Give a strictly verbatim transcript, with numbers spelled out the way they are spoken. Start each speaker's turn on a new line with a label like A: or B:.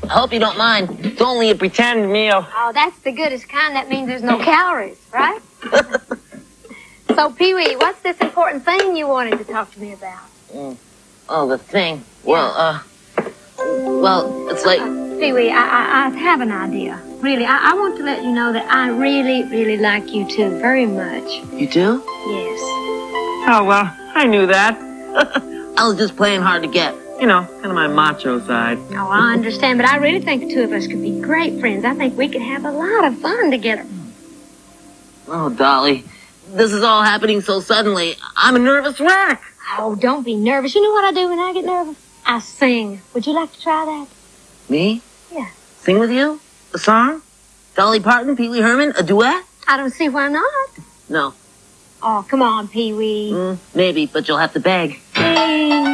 A: hope you don't mind. It's only a pretend meal.
B: Oh, that's the goodest kind. That means there's no calories, right? So, Pee-wee, what's this important thing you wanted to talk to me about?
A: Mm. Oh, the thing. Well, uh... Well, it's like...
B: Uh, Pee-wee, I, I, I have an idea. Really, I, I want to let you know that I really, really like you, too, very much.
A: You do?
B: Yes.
C: Oh, well, I knew that.
A: I was just playing hard to get.
C: You know, kind of my macho side.
B: Oh, I understand, but I really think the two of us could be great friends. I think we could have a lot of fun together.
A: Oh, Dolly, this is all happening so suddenly. I'm a nervous wreck.
B: Oh, don't be nervous. You know what I do when I get nervous? I sing. Would you like to try that?
A: Me?
B: Yeah.
A: Sing with you? A song? Dolly Parton, Pee Wee Herman, a duet?
B: I don't see why not.
A: No.
B: Oh, come on, Pee-wee.
A: Mm, maybe, but you'll have to beg.
B: Hey.